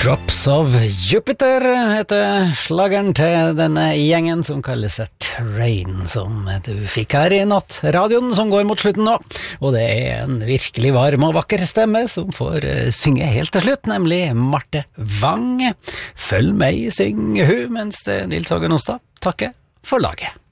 Drops of Jupiter heter slageren til denne gjengen som kaller seg Train, som du fikk her i nattradioen som går mot slutten nå. Og det er en virkelig varm og vakker stemme som får synge helt til slutt, nemlig Marte Wang. Følg med, syng hun, mens det Nils Hågen Ostad takker for laget.